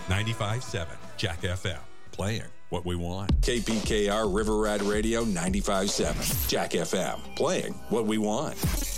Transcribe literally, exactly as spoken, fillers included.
ninety-five point seven Jack F M, playing what we want. K P K R River Rat Radio ninety-five point seven Jack F M, playing what we want.